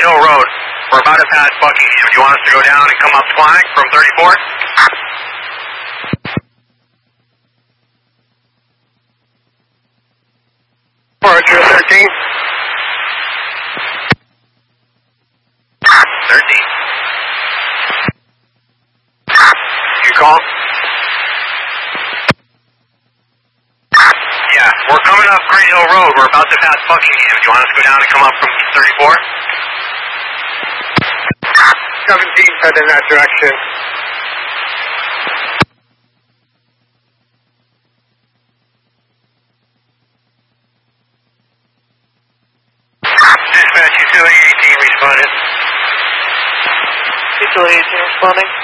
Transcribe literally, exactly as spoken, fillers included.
Hill Road. We're about to pass Buckingham. Do you want us to go down and come up flag from thirty-four? Archer thirteen. thirteen. You call? Yeah, we're coming up Green Hill Road. We're about to pass Buckingham. Do you want us to go down and come up from thirty-four? seventeen, head in that direction. Dispatch, utility eighteen responded. Utility eighteen responding.